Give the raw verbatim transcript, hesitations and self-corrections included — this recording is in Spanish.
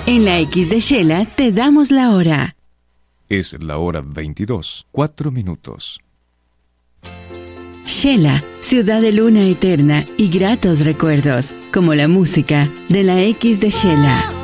En la X de Shela te damos la hora. Es la hora veintidós, cuatro minutos. Shela, ciudad de luna eterna y gratos recuerdos, como la música de la X de Shela.